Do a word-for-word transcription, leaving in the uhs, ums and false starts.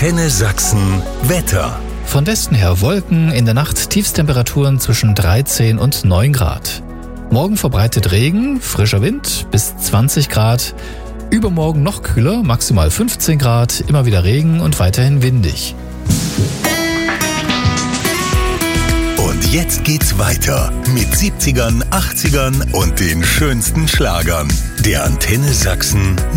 Antenne Sachsen Wetter. Von Westen her Wolken, in der Nacht Tiefstemperaturen zwischen dreizehn und neun Grad. Morgen verbreitet Regen, frischer Wind bis zwanzig Grad. Übermorgen noch kühler, maximal fünfzehn Grad, immer wieder Regen und weiterhin windig. Und jetzt geht's weiter mit siebzigern, achtzigern und den schönsten Schlagern. Der Antenne Sachsen